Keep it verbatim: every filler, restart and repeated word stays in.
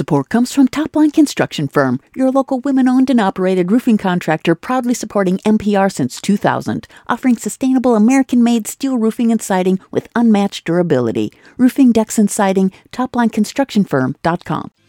support comes from Topline Construction Firm, your local women-owned and operated roofing contractor proudly supporting N P R since two thousand, offering sustainable American-made steel roofing and siding with unmatched durability. Roofing, decks, and siding, top line construction firm dot com.